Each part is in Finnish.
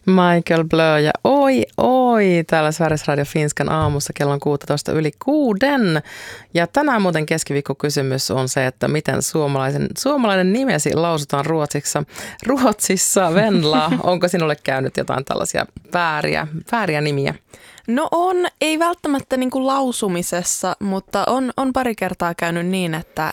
Michael Blö ja oi, täällä Sveriges Radio Finskan aamussa kello on 16 yli 6. Ja tänään muuten keskiviikkokysymys on se, että miten suomalainen nimesi lausutaan Ruotsissa. Venla, onko sinulle käynyt jotain tällaisia vääriä nimiä? No ei välttämättä niin kuin lausumisessa, mutta on pari kertaa käynyt niin, että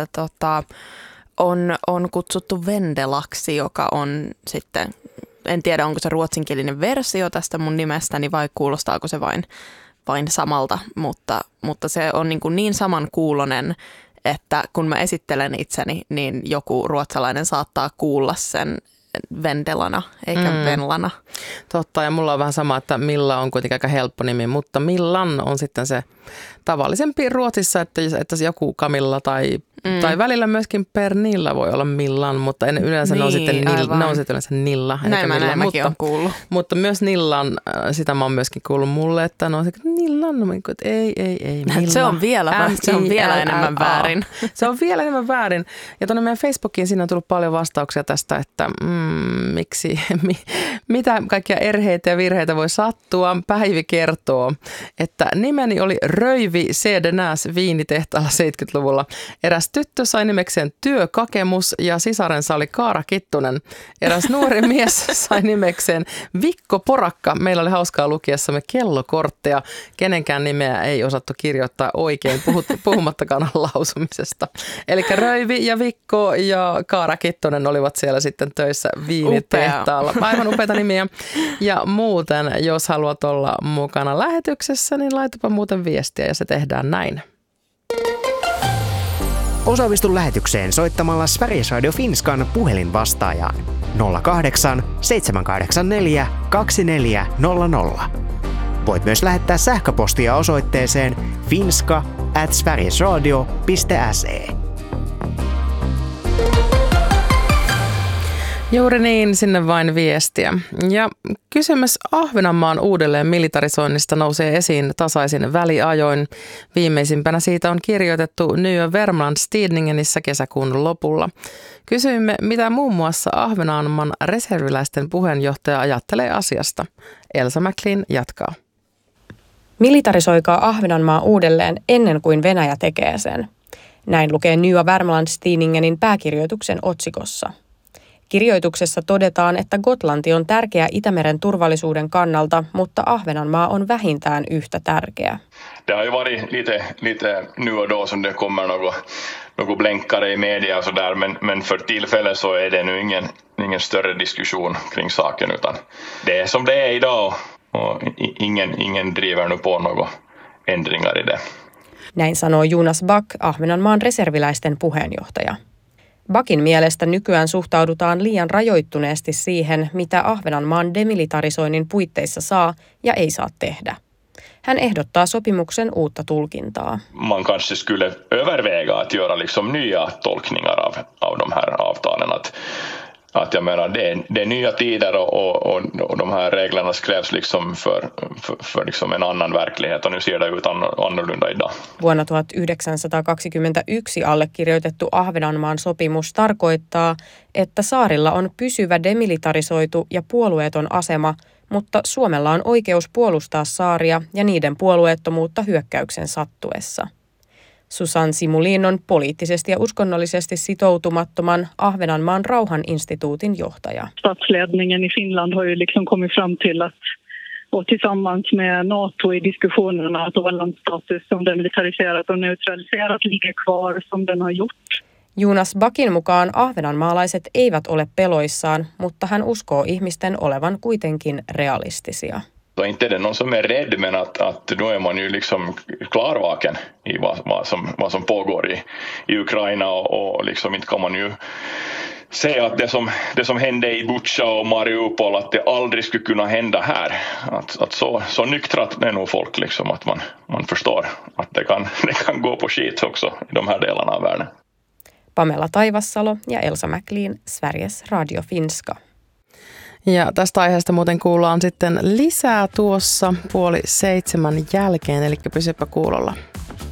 on kutsuttu Vendelaksi, joka on sitten, en tiedä onko se ruotsinkielinen versio tästä mun nimestäni vai kuulostaako se vain samalta, mutta se on niin samankuuloinen, että kun mä esittelen itseni, niin joku ruotsalainen saattaa kuulla sen Vendelana eikä Venlana. Totta, ja mulla on vähän sama, että Milla on kuitenkin aika helppo nimi, mutta Millan on sitten se tavallisempi Ruotsissa, että joku Camilla tai välillä myöskin Pernilla voi olla Millan, mutta en yleensä ne on sitten Nilla. Näin mäkin on kuullut. Mutta myös Nillan, sitä mä oon myöskin kuullut mulle, että no se Nillan, että ei Milla. Se on vielä enemmän väärin. Se on vielä enemmän väärin. Ja tuonne meidän Facebookiin siinä on tullut paljon vastauksia tästä, että miksi, mitä kaikkia erheitä ja virheitä voi sattua. Päivi kertoo, että nimeni oli Röyvi Sedenäs viinitehtaalla 70-luvulla. Eräs tyttö sai nimekseen Työkakemus ja sisarensa oli Kaara Kittunen. Eräs nuori mies sai nimekseen Vikko Porakka. Meillä oli hauskaa lukiessamme kellokortteja. Kenenkään nimeä ei osattu kirjoittaa oikein, puhumattakaan lausumisesta. Eli Röyvi ja Vikko ja Kaara Kittunen olivat siellä sitten töissä viinitehtaalla. Aivan upeita nimiä. Ja muuten, jos haluat olla mukana lähetyksessä, niin laitapa muuten viestiä ja se tehdään näin. Osallistu lähetykseen soittamalla Sveriges Radio Finskan puhelinvastaajaan 08 784 2400. Voit myös lähettää sähköpostia osoitteeseen finska@sverigesradio.se. Juuri niin, sinne vain viestiä. Ja kysymys Ahvenanmaan uudelleen militarisoinnista nousee esiin tasaisin väliajoin. Viimeisimpänä siitä on kirjoitettu Nya Värmlandstidningenissa kesäkuun lopulla. Kysyimme, mitä muun muassa Ahvenanmaan reserviläisten puheenjohtaja ajattelee asiasta. Elsa McLean jatkaa. Militarisoikaa Ahvenanmaa uudelleen ennen kuin Venäjä tekee sen. Näin lukee Nya Värmlandstidningenin pääkirjoituksen otsikossa. Kirjoituksessa todetaan, että Gotlanti on tärkeä Itämeren turvallisuuden kannalta, mutta Ahvenanmaa on vähintään yhtä tärkeä. Det har ju varit lite nu och då som det kommer något blänkare i media och så där, men för tillfället så är det nu ingen större diskussion kring saken, utan det är som det är idag och ingen driver nu på några ändringar i det. Näin sanoo Jonas Back, Ahvenanmaan reserviläisten puheenjohtaja. Bakin mielestä nykyään suhtaudutaan liian rajoittuneesti siihen, mitä Ahvenanmaan demilitarisoinnin puitteissa saa ja ei saa tehdä. Hän ehdottaa sopimuksen uutta tulkintaa. Man kanske skulle överväga att göra liksom nya tolkningar av de här avtalen. Att jag menar, det är nya tider och de här reglerna skrevs liksom för liksom en annan verklighet och nu ser det ut annorlunda idag. Vuonna 1921 allekirjoitettu Ahvenanmaan sopimus tarkoittaa, että saarilla on pysyvä demilitarisoitu ja puolueeton asema, mutta Suomella on oikeus puolustaa saaria ja niiden puolueettomuutta hyökkäyksen sattuessa. Susan Simulin on poliittisesti ja uskonnollisesti sitoutumattoman Ahvenanmaan rauhaninstituutin johtaja. Statsledningen i Finland har ju liksom kommit fram till att och tillsammans med NATO i diskussionerna att Ålandsstatus som demilitariserat och neutraliserat ligger kvar som den har gjort. Jonas Bakin mukaan ahvenanmaalaiset eivät ole peloissaan, mutta hän uskoo ihmisten olevan kuitenkin realistisia. Inte är det någon som är rädd, men att då är man ju liksom klarvaken i vad som pågår i Ukraina och liksom inte kan man ju säga att det som hände i Bucha och Mariupol att det aldrig skulle kunna hända här. Att så nyktrat är nog folk liksom att man förstår att det kan gå på skit också i de här delarna av världen. Pamela Taivassalo ja Elsa McLean, Sveriges Radio Finska. Ja tästä aiheesta muuten kuullaan sitten lisää tuossa 6:30 jälkeen, eli pysypä kuulolla.